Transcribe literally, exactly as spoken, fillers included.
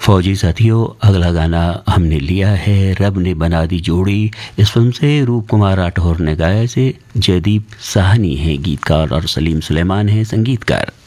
फौजी साथियों, अगला गाना हमने लिया है रब ने बना दी जोड़ी। इस फिल्म से रूप कुमार राठौर ने गाया। इसे जयदीप साहनी हैं गीतकार और सलीम सुलेमान हैं संगीतकार।